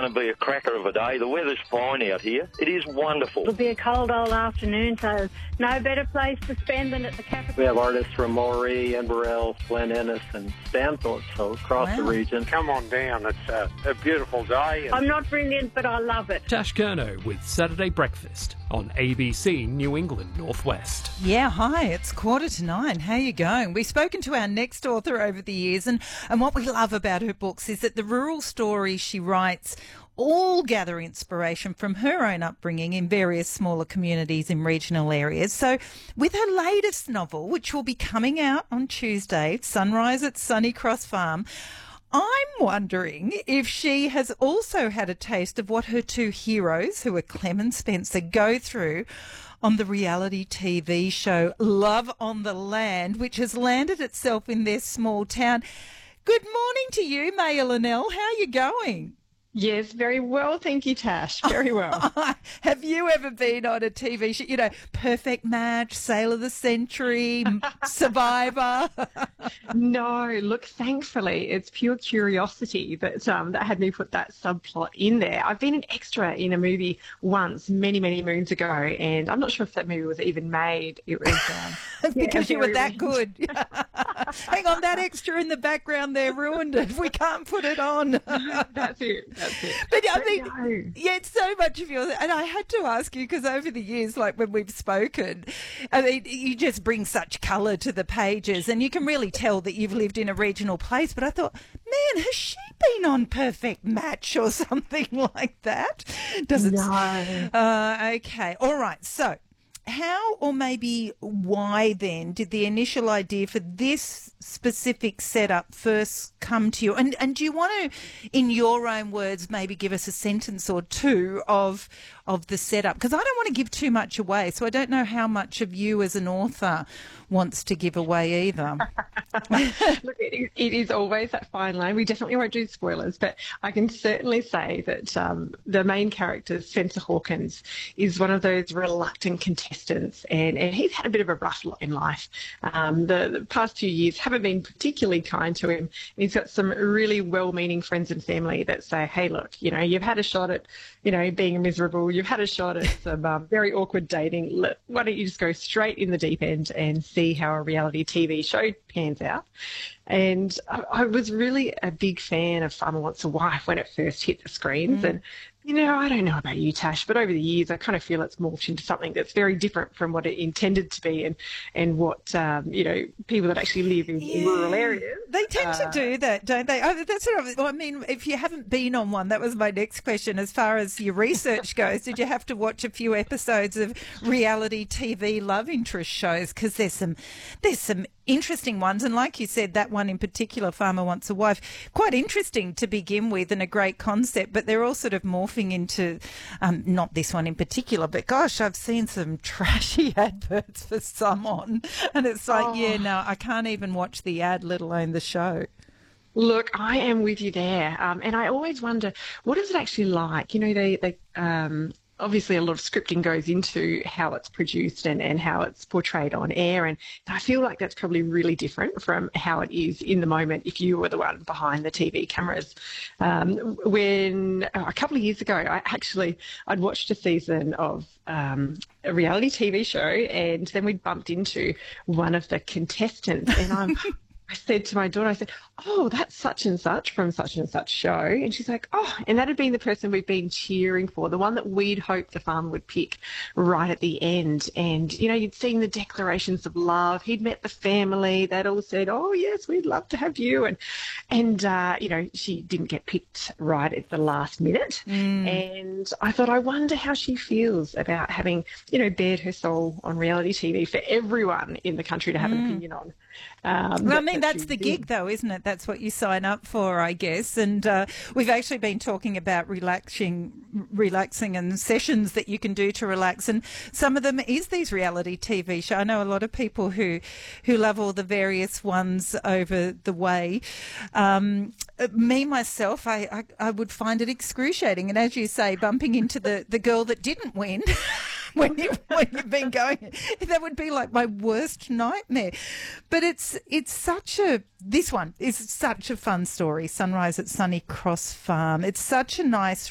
going to be a cracker of a day. The weather's fine out here. It is wonderful. It'll be a cold old afternoon, so no better place to spend than at the cafe. We have artists from Moree, Inverell, Glen Innes and Stanthorpe, so across the region. Come on down. It's a beautiful day. I'm not brilliant, but I love it. Tash Kerno with Saturday Breakfast on ABC New England Northwest. Yeah, hi, it's 8:45. How you going? We've spoken to our next author over the years, and what we love about her books is that the rural stories she writes all gather inspiration from her own upbringing in various smaller communities in regional areas. So with her latest novel, which will be coming out on Tuesday, Sunrise at Sunny Cross Farm, I'm wondering if she has also had a taste of what her two heroes, who are Clem and Spencer, go through on the reality TV show Love on the Land, which has landed itself in their small town. Good morning to you, Maya Linnell. How are you going? Yes, very well. Thank you, Tash. Very well. Have you ever been on a TV show, you know, Perfect Match, Sale of the Century, Survivor? No, look, thankfully, it's pure curiosity that had me put that subplot in there. I've been an extra in a movie once, many, many moons ago, and I'm not sure if that movie was even made. It was because you were that good. Hang on, that extra in the background there ruined it. We can't put it on. That's it. But I mean, yeah, it's so much of yours. And I had to ask you, because over the years, like when we've spoken, I mean, you just bring such colour to the pages, and you can really tell that you've lived in a regional place. But I thought, man, has she been on Perfect Match or something like that? Does it? No. Okay. All right. So, how or maybe why then did the initial idea for this specific setup first come to you? And do you want to, in your own words, maybe give us a sentence or two of the setup? Because I don't want to give too much away, so I don't know how much of you as an author wants to give away either. Look, it is always that fine line. We definitely won't do spoilers, but I can certainly say that the main character, Spencer Hawkins, is one of those reluctant contestants, and he's had a bit of a rough lot in life. The past few years haven't been particularly kind to him. He's got some really well-meaning friends and family that say, hey, look, you know, you've had a shot at, you know, being miserable. You've had a shot at some very awkward dating. Why don't you just go straight in the deep end and see how a reality TV show pans out? And I was really a big fan of Farmer Wants a Wife when it first hit the screens. And, you know, I don't know about you, Tash, but over the years I kind of feel it's morphed into something that's very different from what it intended to be and what, you know, people that actually live in rural areas. They tend to do that, don't they? Oh, that's what I mean, if you haven't been on one, that was my next question. As far as your research goes, did you have to watch a few episodes of reality TV love interest shows? Because there's some interesting ones, and like you said, that one in particular, Farmer Wants a Wife, quite interesting to begin with and a great concept, but they're all sort of morphing into, not this one in particular, but gosh, I've seen some trashy adverts for some on, and it's like, yeah, no, I can't even watch the ad, let alone the show. Look, I am with you there, and I always wonder, what is it actually like? You know, they obviously a lot of scripting goes into how it's produced and how it's portrayed on air, and I feel like that's probably really different from how it is in the moment if you were the one behind the TV cameras. When a couple of years ago, I'd watched a season of a reality TV show, and then we bumped into one of the contestants, and I said to my daughter, I said, oh, that's such and such from such and such show. And she's like, oh, and that had been the person we've been cheering for, the one that we'd hoped the farmer would pick right at the end. And, you know, you'd seen the declarations of love. He'd met the family. They'd all said, oh, yes, we'd love to have you. And you know, she didn't get picked right at the last minute. And I thought, I wonder how she feels about having, you know, bared her soul on reality TV for everyone in the country to have an opinion on. Well, I mean, that's the gig, though, isn't it? That's what you sign up for, I guess. And we've actually been talking about relaxing and sessions that you can do to relax. And some of them is these reality TV shows. I know a lot of people who love all the various ones over the way. Me, myself, I would find it excruciating. And as you say, bumping into the girl that didn't win when you've been going, that would be like my worst nightmare. But this one is such a fun story, Sunrise at Sunny Cross Farm. It's such a nice